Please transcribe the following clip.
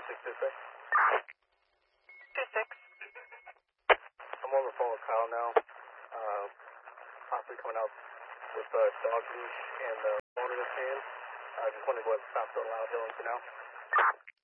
2626. 26. I'm on the phone with Kyle now. Possibly coming out with dog leash and water in his hand. I just want to go ahead and stop the loud yelling for now.